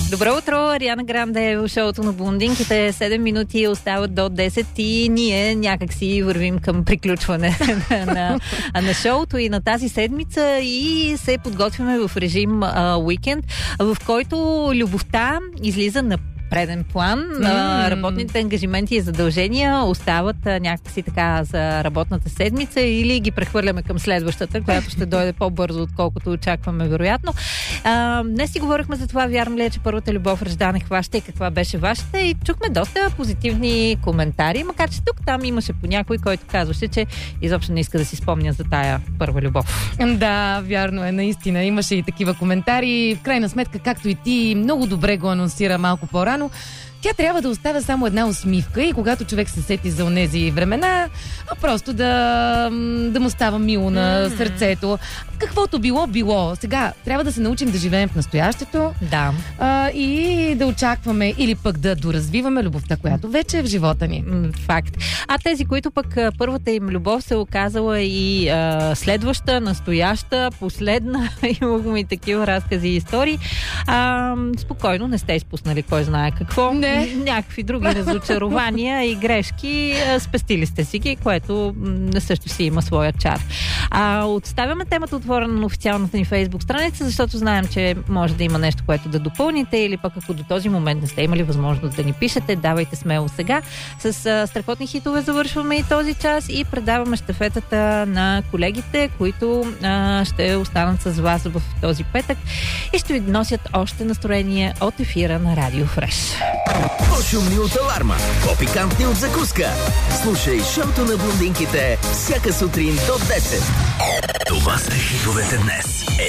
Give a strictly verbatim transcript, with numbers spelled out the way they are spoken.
Добро утро, Ариана Гранде в шоуто на блондинките. седем минути остават до десет и ние някак си вървим към приключване на, на, на шоуто и на тази седмица и се подготвяме в режим а, уикенд, в който любовта излиза на преден план. Mm. Работните ангажименти и задължения остават някакси така за работната седмица или ги прехвърляме към следващата, която ще дойде по-бързо, отколкото очакваме, вероятно. А, днес си говорихме за това, вярно ли е, че първата любов ражда не хваща и каква беше вашата, и чухме доста позитивни коментари, макар че тук там имаше по някой, който казваше, че изобщо не иска да си спомня за тая първа любов. Да, вярно е, наистина. Имаше и такива коментари. В крайна сметка, както и ти много добре го анонсира малко по-рано, тя трябва да оставя само една усмивка и когато човек се сети за онези времена, просто да, да му става мило на сърцето. Каквото било, било. Сега трябва да се научим да живеем в настоящето. Да. А, и да очакваме или пък да доразвиваме любовта, която вече е в живота ни. Факт. А тези, които пък първата им любов се оказала и а, следваща, настояща, последна, имахме и такива разкази и истории, а, спокойно не сте изпуснали кой знае какво. Не. Някакви други разочарования и грешки, спестили сте си ги, което също си има своя чар. А, отставяме темата отворена на официалната ни Фейсбук страница, защото знаем, че може да има нещо, което да допълните, или пък ако до този момент не сте имали възможност да ни пишете, давайте смело сега. С а, страхотни хитове завършваме и този час и предаваме щафетата на колегите, които а, ще останат с вас в този петък и ще ви носят още настроение от ефира на Радио Фреш. По-шумни от аларма, по-пикантни от закуска. Слушай шоуто на блондинките всяка сутрин до десет. Това са хитовете днес.